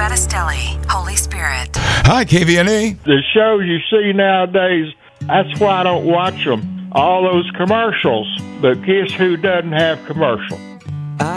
Battistelli, Holy Spirit. Hi, KVNA. The shows you see nowadays, that's why I don't watch them. All those commercials. But guess who doesn't have commercials?